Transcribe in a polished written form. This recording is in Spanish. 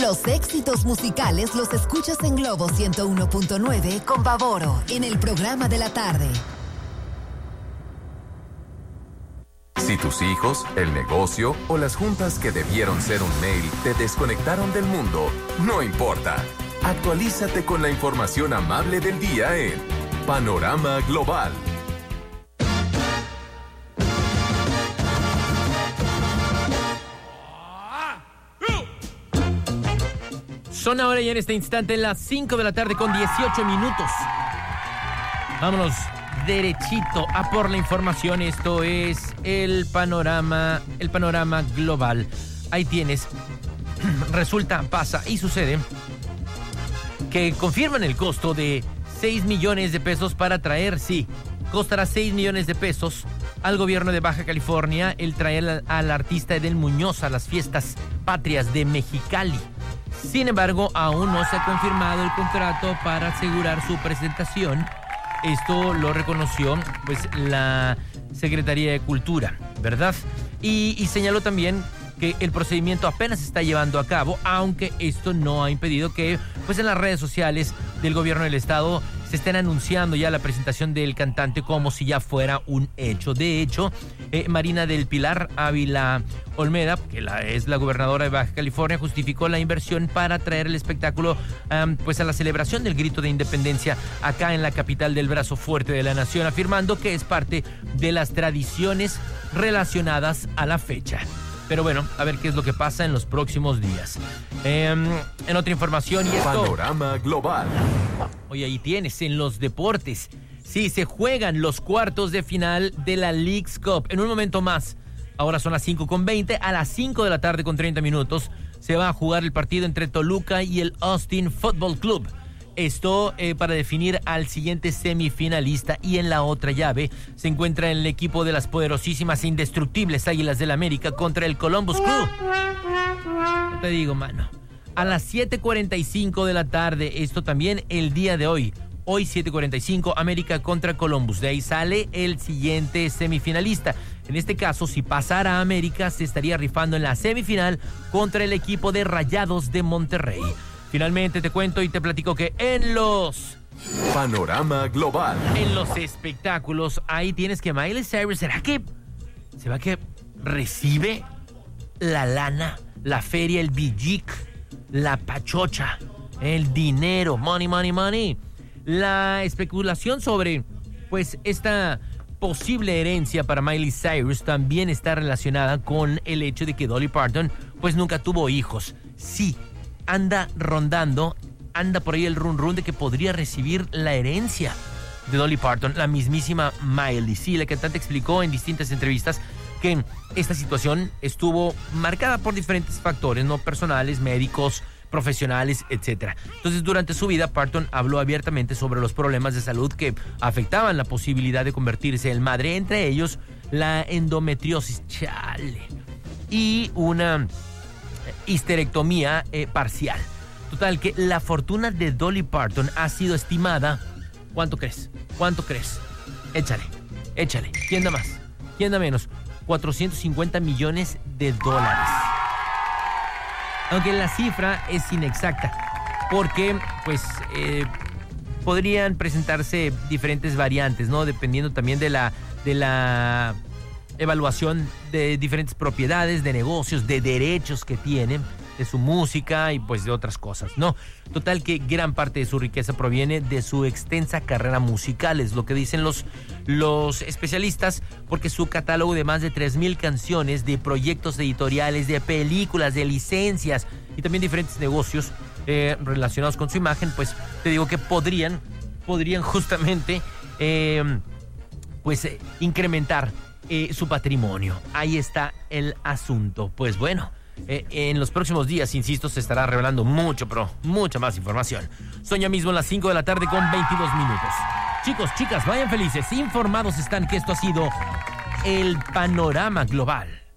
Los éxitos musicales los escuchas en Globo 101.9 con Bavoro en el programa de la tarde. Si tus hijos, el negocio o las juntas que debieron ser un mail te desconectaron del mundo, no importa. Actualízate con la información amable del día en Panorama Global. Son ahora y en este instante las 5 de la tarde con 18 minutos. Vámonos derechito a por la información. Esto es el panorama global. Ahí tienes. Resulta, pasa y sucede que confirman el costo de 6 millones de pesos para traer, costará 6 millones de pesos al gobierno de Baja California el traer al artista Edel Muñoz a las fiestas patrias de Mexicali. Sin embargo, aún no se ha confirmado el contrato para asegurar su presentación. Esto lo reconoció la Secretaría de Cultura, ¿verdad? Y señaló también que el procedimiento apenas se está llevando a cabo, aunque esto no ha impedido que en las redes sociales del gobierno del estado se estén anunciando ya la presentación del cantante como si ya fuera un hecho. De hecho, Marina del Pilar Ávila Olmeda, que es la gobernadora de Baja California, justificó la inversión para traer el espectáculo a la celebración del Grito de Independencia acá en la capital del brazo fuerte de la nación, afirmando que es parte de las tradiciones relacionadas a la fecha. Pero bueno, a ver qué es lo que pasa en los próximos días. En otra información y esto... Panorama Global. Oye, ahí tienes, en los deportes. Sí, se juegan los cuartos de final de la Leagues Cup. En un momento más, ahora son las 5:20, a las 5 de la tarde con 30 minutos, se va a jugar el partido entre Toluca y el Austin Football Club. Esto para definir al siguiente semifinalista, y en la otra llave se encuentra el equipo de las poderosísimas e indestructibles Águilas del América contra el Columbus Crew. No te digo, mano. A las 7:45 de la tarde, esto también el día de hoy. Hoy 7:45, América contra Columbus. De ahí sale el siguiente semifinalista. En este caso, si pasara a América, se estaría rifando en la semifinal contra el equipo de Rayados de Monterrey. Finalmente te cuento y te platico que en los... Panorama Global. En los espectáculos, ahí tienes que Miley Cyrus, ¿será que recibe la lana, la feria, el billic, la pachocha, el dinero, money? La especulación sobre, esta posible herencia para Miley Cyrus también está relacionada con el hecho de que Dolly Parton, nunca tuvo hijos. Sí, anda por ahí el run de que podría recibir la herencia de Dolly Parton, la mismísima Miley. Sí, la cantante explicó en distintas entrevistas que esta situación estuvo marcada por diferentes factores, no personales, médicos, profesionales, etc. Entonces, durante su vida, Parton habló abiertamente sobre los problemas de salud que afectaban la posibilidad de convertirse en madre, entre ellos la endometriosis, y una histerectomía parcial. Total, que la fortuna de Dolly Parton ha sido estimada. ¿Cuánto crees? Échale. ¿Quién da más? ¿Quién da menos? $450 millones. Aunque la cifra es inexacta, porque podrían presentarse diferentes variantes, ¿no? Dependiendo también de la evaluación de diferentes propiedades, de negocios, de derechos que tienen, de su música y de otras cosas, ¿no? Total, que gran parte de su riqueza proviene de su extensa carrera musical, es lo que dicen los especialistas, porque su catálogo de más de 3,000 canciones, de proyectos editoriales, de películas, de licencias y también diferentes negocios relacionados con su imagen, te digo que podrían justamente incrementar su patrimonio. Ahí está el asunto. En los próximos días, insisto, se estará revelando pero mucha más información. Son ya mismo las 5 de la tarde con 22 minutos. Chicos, chicas, vayan felices. Informados están que esto ha sido el Panorama Global.